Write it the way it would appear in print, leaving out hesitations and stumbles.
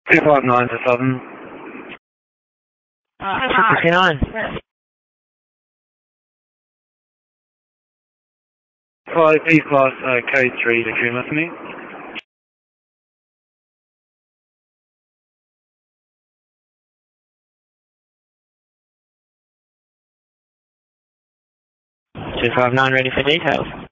259 to Southern. 59. 5 E-Class code 3 to Crew Metheny. 259 ready for details.